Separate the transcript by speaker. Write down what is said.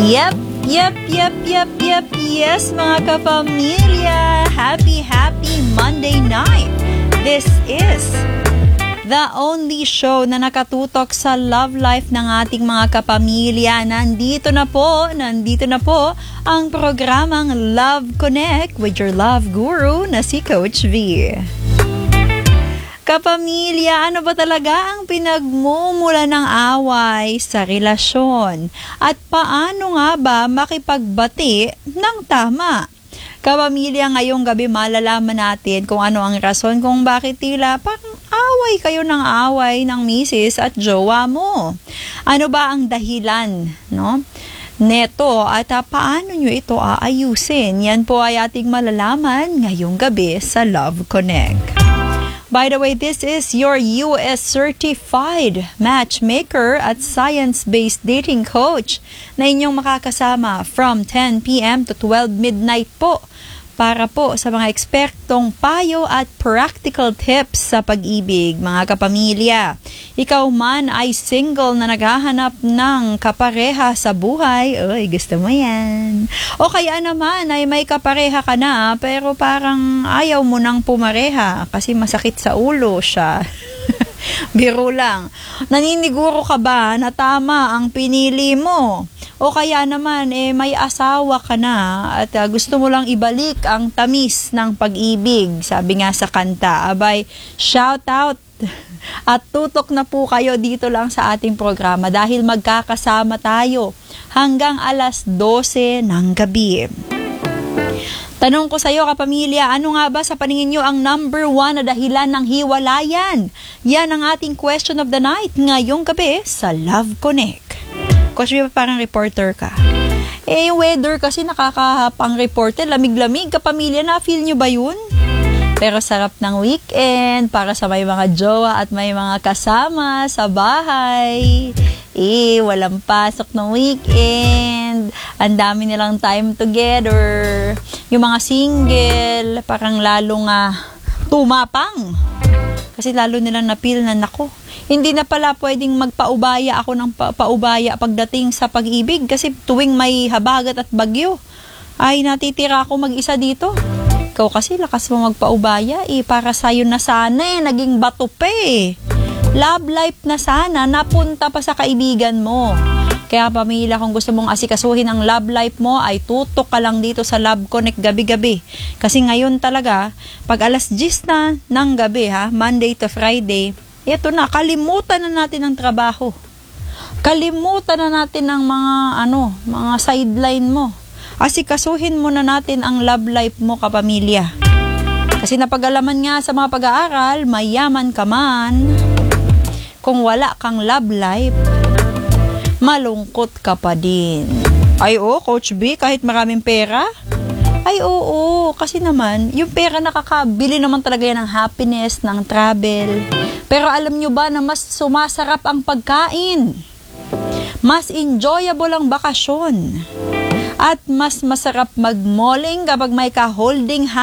Speaker 1: Yep. Yes, mga kapamilya. Happy Monday night. This is the only show na nakatutok sa love life ng ating mga kapamilya. Nandito na po ang programang Love Connect with your love guru na si Coach V. Kapamilya, ano ba talaga ang pinagmumula ng away sa relasyon? At paano nga ba makipagbati ng tama? Kapamilya, ngayong gabi malalaman natin kung ano ang rason kung bakit tila parang away kayo ng away ng misis at jowa mo. Ano ba ang dahilan, no? Neto at paano nyo ito aayusin? Yan po ay ating malalaman ngayong gabi sa Love Connect. By the way, this is your US certified matchmaker at science-based dating coach na inyong makakasama from 10 p.m. to 12 midnight po para po sa mga ekspertong payo at practical tips sa pag-ibig, mga kapamilya. Ikaw man ay single na naghahanap ng kapareha sa buhay, gusto mo yan. O kaya naman ay may kapareha ka na pero parang ayaw mo nang pumareha kasi masakit sa ulo siya. Biro lang. Naniniguro ka ba na tama ang pinili mo? O kaya naman, may asawa ka na at gusto mo lang ibalik ang tamis ng pag-ibig. Sabi nga sa kanta, abay, shout out at tutok na po kayo dito lang sa ating programa dahil magkakasama tayo hanggang alas 12 ng gabi. Tanong ko sa iyo, kapamilya, ano nga ba sa paningin nyo ang number 1 na dahilan ng hiwalayan? Yan ang ating question of the night ngayong gabi sa Love Connect. Kasi parang reporter ka. Yung weather kasi nakakahapang reporter, lamig-lamig. Kapamilya, na-feel nyo ba yun? Pero sarap ng weekend para sa may mga jowa at may mga kasama sa bahay. Walang pasok ng weekend. Ang dami nilang time together. Yung mga single, parang lalo nga tumapang. Kasi lalo nilang na-feel na, nako, hindi na pala pwedeng magpaubaya ako ng paubaya pagdating sa pag-ibig kasi tuwing may habagat at bagyo ay natitira ako mag-isa dito. Ikaw kasi lakas mo magpaubaya para sa'yo na sana naging bato pa Love life na sana, napunta pa sa kaibigan mo. Kaya pamilya, kung gusto mong asikasuhin ang love life mo, ay tutok ka lang dito sa Love Connect gabi-gabi. Kasi ngayon talaga, pag alas 10 na ng gabi, Monday to Friday, ito na, kalimutan na natin ang trabaho. Kalimutan na natin ang mga sideline mo. Asikasuhin mo na natin ang love life mo, kapamilya. Kasi napag-alaman nga sa mga pag-aaral, mayaman ka man, kung wala kang love life, malungkot ka pa din. Ay Coach B, kahit maraming pera? Ay oo, kasi naman, yung pera nakakabili naman talaga yan ng happiness, ng travel. Pero alam nyo ba na mas sumasarap ang pagkain? Mas enjoyable ang bakasyon. At mas masarap mag-malling kapag may ka-holding